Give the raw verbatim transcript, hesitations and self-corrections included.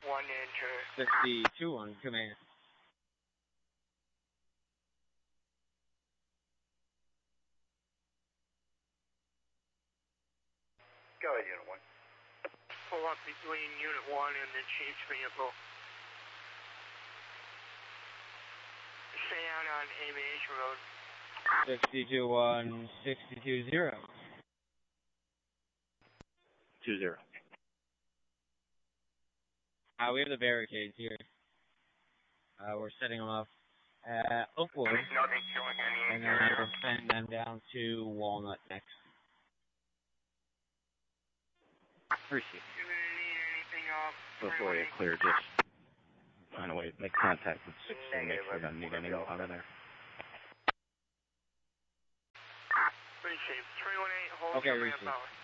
One enter. sixty-two on command. Go ahead, Unit one. Pull up between Unit one and the Chief's vehicle. Stay out on Aviation Road. sixty-two one, sixty-two zero. Two zero. Uh, we have the barricades here. Uh, we're setting them up at Oakwood, Nothing showing any and then we're sending them down to Walnut next. Appreciate it. You gonna need anything off? Before you clear, just find a way to make contact with six and make sure you don't need any out of there. Appreciate it. three one eight, hold Okay, your Reese. manpower.